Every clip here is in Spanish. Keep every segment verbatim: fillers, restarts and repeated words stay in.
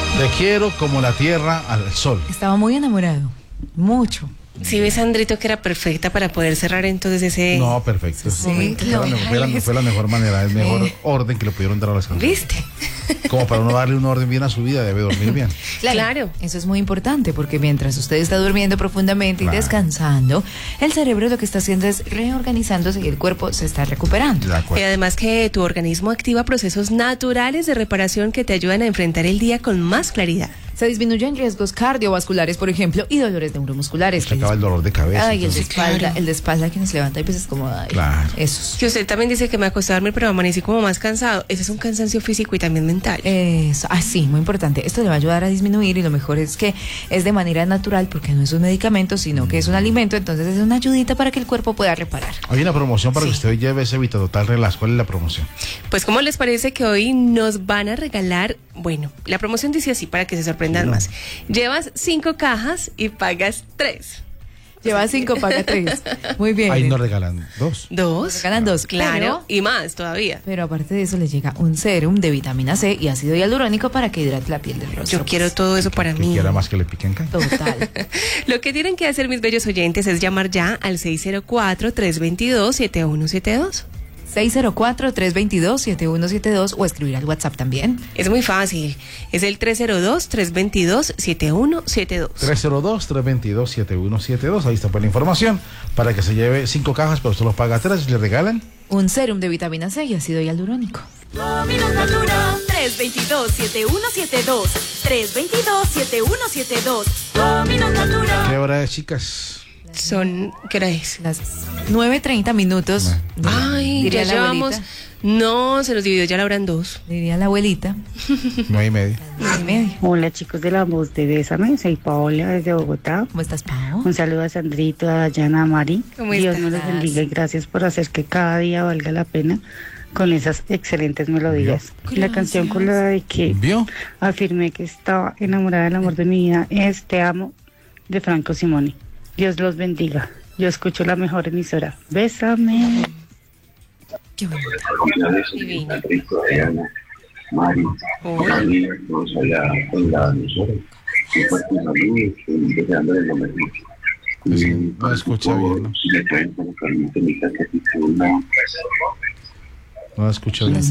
Te quiero como la tierra al sol. Estaba muy enamorado, mucho. Sí, ves, Sandrito, que era perfecta para poder cerrar entonces ese... No, perfecto. Sí, fue, claro. la, fue, la, fue la mejor manera, el mejor eh. orden que le pudieron dar a las canciones. ¿Viste? Como para uno darle un orden bien a su vida, debe dormir bien. Claro, claro. Eso es muy importante porque mientras usted está durmiendo profundamente claro. y descansando, el cerebro lo que está haciendo es reorganizándose y el cuerpo se está recuperando. Y además que tu organismo activa procesos naturales de reparación que te ayudan a enfrentar el día con más claridad. Se disminuyen riesgos cardiovasculares, por ejemplo, y dolores neuromusculares. Se acaba el dolor de cabeza. Ay, el de espalda, claro. el de espalda que nos levanta y pues es como, ay, claro. esos. Que usted también dice que me acosté a dormir, pero amanecí como más cansado. Ese es un cansancio físico y también mental. Eso, ah, sí, muy importante. Esto le va a ayudar a disminuir y lo mejor es que es de manera natural porque no es un medicamento, sino que es un alimento, entonces es una ayudita para que el cuerpo pueda reparar. Hay una promoción para sí. que usted lleve ese Vitatotal Relax. ¿Cuál es la promoción? Pues, ¿cómo les parece que hoy nos van a regalar? Bueno, la promoción dice así para que se sorprendan sí, no. más. Llevas cinco cajas y pagas tres. Llevas cinco, paga tres. Muy bien. Ahí nos regalan dos. ¿Dos? Nos regalan dos, claro. Pero, y más todavía. Pero aparte de eso les llega un serum de vitamina C y ácido hialurónico para que hidrate la piel del rostro. Yo quiero todo eso para que mí. Quiera más que le piquen caña. Total. Lo que tienen que hacer, mis bellos oyentes, es llamar ya al seis cero cuatro, tres dos dos, siete uno siete dos. seis cero cuatro, tres dos dos, siete uno siete dos o escribir al WhatsApp también. Es muy fácil. Es el tres cero dos, tres dos dos, siete uno siete dos. tres cero dos, tres dos dos, siete uno siete dos. Ahí está pues la información para que se lleve cinco cajas, pero usted los paga tres y le regalan un serum de vitamina C y ácido hialurónico. Dominos Natura, tres dos dos, siete uno siete dos. tres dos dos, siete uno siete dos. Dominos Natura. ¿Qué hora es, chicas? Son, ¿qué hora es? Las nueve treinta minutos. No. Ay, ya llevamos. No, se nos dividió ya la hora en dos. Diría la abuelita. Nueve y media. Nueve y media. Hola, chicos de la voz de Bésame, soy Paola desde Bogotá. ¿Cómo estás, Pao? Un saludo a Sandrito, a Dayana, a Mari. ¿Cómo Dios estás? me los bendiga y gracias por hacer que cada día valga la pena con esas excelentes melodías. ¿Vio? La canción con la de que ¿Vio? afirmé que estaba enamorada del amor de mi vida es Te Amo, de Franco Simoni. Dios los bendiga. Yo escucho la mejor emisora. Bésame. Qué bonito. Divino. Mari, familia, todos allá en la emisora. Y pues mi salud, deseándole lo mejor. Sí, no escucha bien, ¿no? Le pueden colocar mi temita que dice una... No la escucho bien.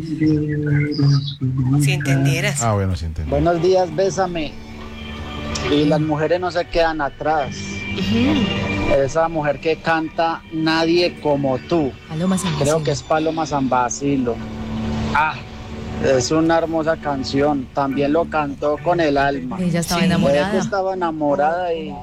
Si entendieras. Ah, bueno, sí entendí. Buenos días, Bésame. Y las mujeres no se quedan atrás. Uh-huh. Esa mujer que canta Nadie como tú. Paloma San Basilio. Creo que es Paloma San Basilio. Ah, es una hermosa canción. También lo cantó con el alma. Ella estaba Sí. enamorada. Ella estaba enamorada y...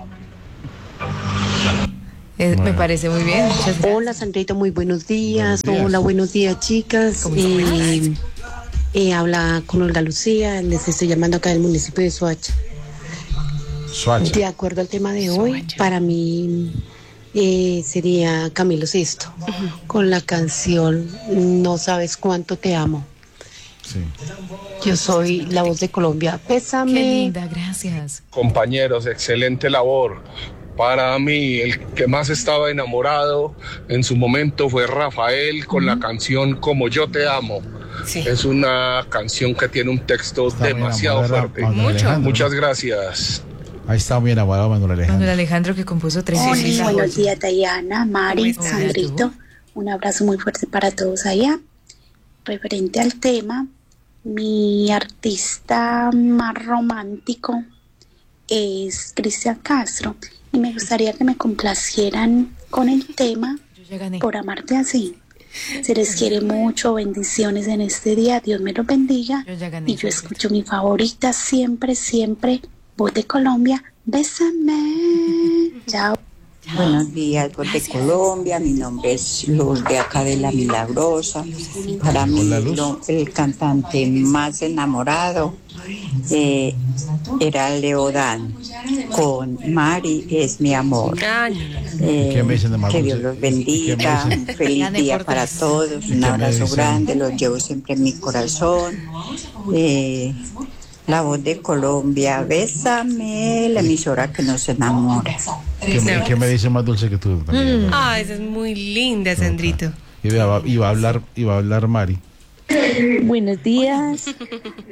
Eh, Bueno. Me parece muy bien. Muchas gracias. Hola, Sandrito, muy buenos días. Buenos días. Hola, buenos días, chicas. ¿Cómo están? Eh, eh, habla con Olga Lucía, les estoy llamando acá del municipio de Soacha. Soacha. De acuerdo al tema de hoy, Soacha. para mí eh, sería Camilo Sesto, uh-huh. con la canción No sabes cuánto te amo. Sí. Yo soy la voz de Colombia. Pésame. Qué linda, gracias. Compañeros, excelente labor. Para mí, el que más estaba enamorado en su momento fue Rafael con uh-huh. la canción Como yo te amo. Sí. Es una canción que tiene un texto Está demasiado fuerte. Mucho. Muchas gracias. Ahí está muy enamorado Manuel Alejandro. Manuel Alejandro que compuso tres Hola, sí, sí, buenos sí. días, Dayana, Mari, ¿Cómo estás? Sandrito. Un abrazo muy fuerte para todos allá. Referente al tema, mi artista más romántico es Cristian Castro y me gustaría que me complacieran con el tema Yo ya gané. Por amarte así. Se les quiere mucho, bendiciones en este día, Dios me los bendiga. Yo ya gané. Y yo escucho mi favorita siempre, siempre, Voz de Colombia, Bésame. Chao. Buenos días, Voz de Colombia. Mi nombre es Luz de acá de La Milagrosa. Para mí, Hola, Luz. lo- el cantante más enamorado eh, era Leodán. Con Mari es mi amor. Ah, Eh, ¿Qué me dicen de Marcos? que Dios los bendiga. ¿Qué me Un dicen? feliz Gane día por para tres. todos. ¿Qué Un me abrazo dicen? grande. Los llevo siempre en mi corazón. Eh, La Voz de Colombia, Bésame, la emisora que nos enamora. ¿Qué, me, ¿Qué me dice más dulce que tú? También, mm. ah, esa es muy linda, Sandrito. Iba a, iba a hablar, iba a hablar Mari. Buenos días.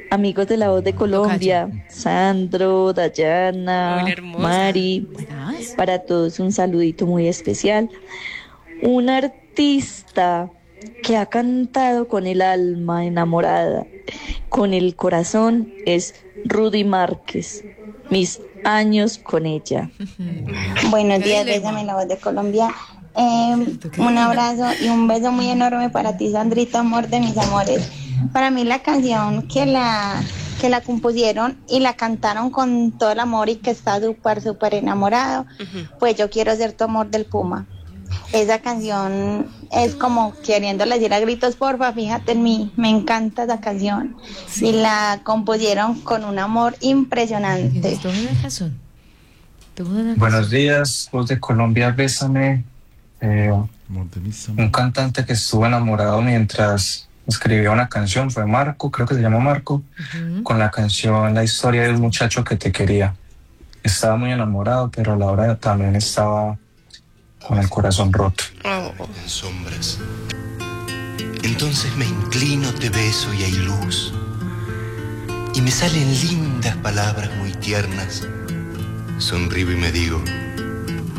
amigos de La Voz de Colombia, Sandro, Dayana, Hola, hermosa. Mari, para todos un saludito muy especial. Un artista que ha cantado con el alma enamorada, con el corazón, es Rudy Márquez. Mis años con ella. Buenos días, Bésame La Voz de Colombia. Eh, un abrazo y un beso muy enorme para ti, Sandrita, amor de mis amores. Para mí la canción que la que la compusieron y la cantaron con todo el amor y que está súper, súper enamorado, pues Yo quiero ser tu amor del Puma. Esa canción es como queriéndole decir a gritos, porfa, fíjate en mí, me encanta esa canción. Sí. Y la compusieron con un amor impresionante. Buenos días, Voz de Colombia, Bésame. Eh, un cantante que estuvo enamorado mientras escribía una canción fue Marco, creo que se llama Marco, uh-huh. con la canción La historia de un muchacho que te quería. Estaba muy enamorado, pero a la hora también estaba con el corazón roto. En sombras. Entonces me inclino, te beso y hay luz. Y me salen lindas palabras muy tiernas. Sonrío y me digo,